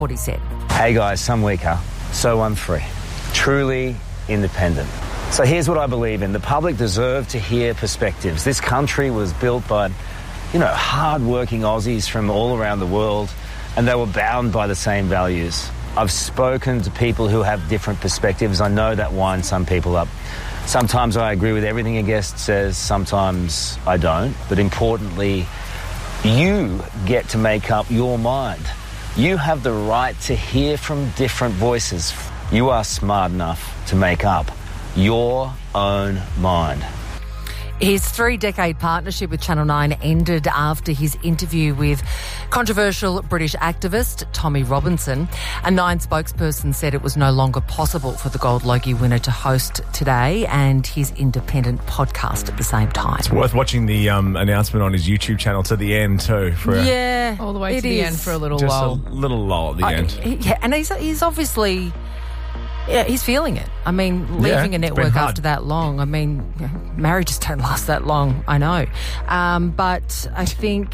what he said. Hey guys, some weaker, so I'm free. Truly independent. So here's what I believe in. The public deserve to hear perspectives. This country was built by, hard-working Aussies from all around the world, and they were bound by the same values. I've spoken to people who have different perspectives. I know that winds some people up. Sometimes I agree with everything a guest says, sometimes I don't. But importantly, you get to make up your mind. You have the right to hear from different voices. You are smart enough to make up your own mind. His 3-decade partnership with Channel 9 ended after his interview with controversial British activist Tommy Robinson. A Nine spokesperson said it was no longer possible for the Gold Logie winner to host Today and his independent podcast at the same time. It's worth watching the announcement on his YouTube channel to the end too. All the way to the end for a little just lull. a little lull at the end. And he's obviously... Yeah, he's feeling it. I mean, leaving a network after that long, marriages don't last that long, I know. But I think,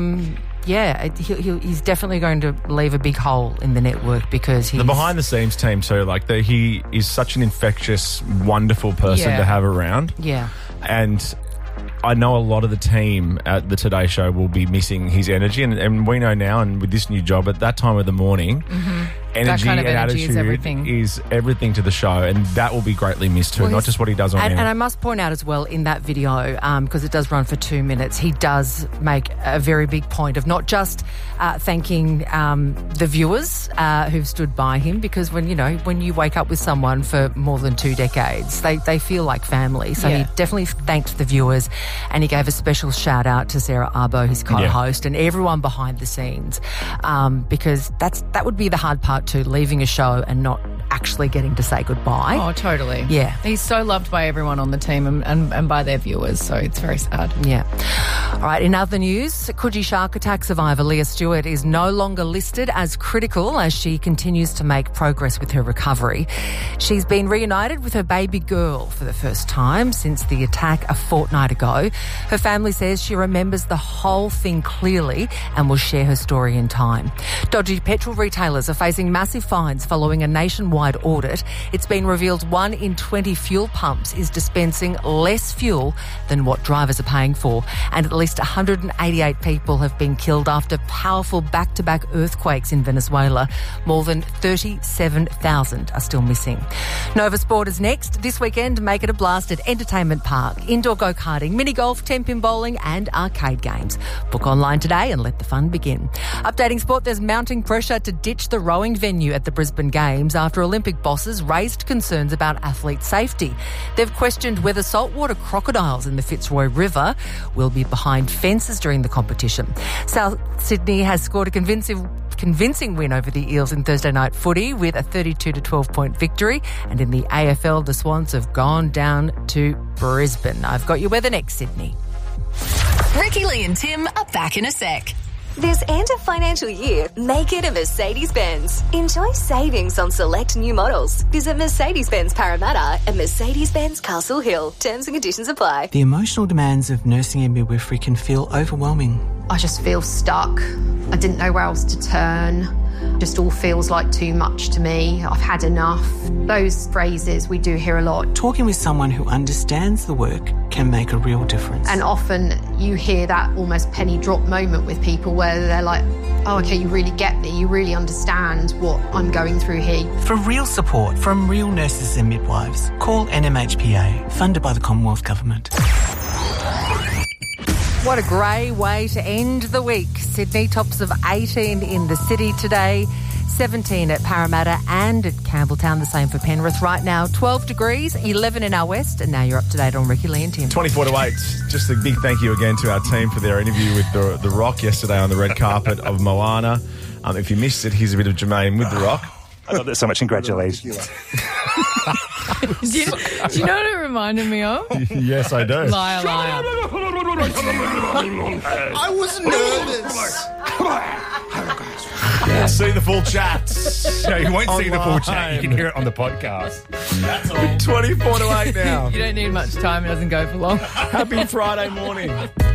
he's definitely going to leave a big hole in the network because he's... The behind-the-scenes team too, he is such an infectious, wonderful person to have around. Yeah. And I know a lot of the team at the Today Show will be missing his energy, and we know now, and with this new job, at that time of the morning... Mm-hmm. Energy that kind of and energy attitude is everything to the show, and that will be greatly missed too, not just what he does on air. And I must point out as well in that video, because it does run for 2 minutes, he does make a very big point of not just thanking the viewers who've stood by him, because when you wake up with someone for more than 2 decades, they feel like family. So he definitely thanked the viewers, and he gave a special shout out to Sarah Arbo, his co-host, and everyone behind the scenes, because that would be the hard part too, leaving a show and not actually getting to say goodbye. Oh, totally. Yeah. He's so loved by everyone on the team and by their viewers, so it's very sad. Yeah. All right, in other news, Coogee shark attack survivor Leah Stewart is no longer listed as critical as she continues to make progress with her recovery. She's been reunited with her baby girl for the first time since the attack a fortnight ago. Her family says she remembers the whole thing clearly and will share her story in time. Dodgy petrol retailers are facing massive fines following a nationwide audit. It's been revealed 1 in 20 fuel pumps is dispensing less fuel than what drivers are paying for, and at least 188 people have been killed after powerful back-to-back earthquakes in Venezuela. More than 37,000 are still missing. Nova Sport is next. This weekend, make it a blast at Entertainment Park. Indoor go-karting, mini-golf, 10-pin bowling and arcade games. Book online today and let the fun begin. Updating sport, there's mounting pressure to ditch the rowing venue at the Brisbane Games after Olympic bosses raised concerns about athlete safety. They've questioned whether saltwater crocodiles in the Fitzroy River will be behind fences during the competition. South Sydney has scored a convincing win over the Eels in Thursday night footy with a 32-12 point victory. And in the AFL, the Swans have gone down to Brisbane. I've got your weather next, Sydney. Ricky, Lee and Tim are back in a sec. This end of financial year, make it a Mercedes-Benz. Enjoy savings on select new models. Visit Mercedes-Benz Parramatta and Mercedes-Benz Castle Hill. Terms and conditions apply. The emotional demands of nursing and midwifery can feel overwhelming. I just feel stuck. I didn't know where else to turn. Just all feels like too much to me. I've had enough. Those phrases we do hear a lot. Talking with someone who understands the work can make a real difference. And often you hear that almost penny drop moment with people where they're like, oh, okay, you really get me. You really understand what I'm going through here. For real support from real nurses and midwives, call NMHPA, funded by the Commonwealth Government. What a grey way to end the week. Sydney tops of 18 in the city today, 17 at Parramatta and at Campbelltown, the same for Penrith. Right now, 12 degrees, 11 in our west, and now you're up to date on Ricky, Lee and Tim. 24-8. Just a big thank you again to our team for their interview with The Rock yesterday on the red carpet of Moana. If you missed it, here's a bit of Jermaine with The Rock. I love that so much. Congratulations. Do you know what it reminded me of? Yes, I do. Liar, liar. I was nervous. We'll see the full chat. No, you won't see the full Online. chat. You can hear it on the podcast. That's all. 24-8 now. You don't need much time. It doesn't go for long. Happy Friday morning.